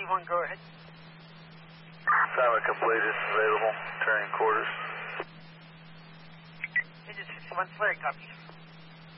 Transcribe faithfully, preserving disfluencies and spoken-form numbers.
one, go ahead. Assignment completed, available, turning quarters. Engine sixty-one, flare, copy.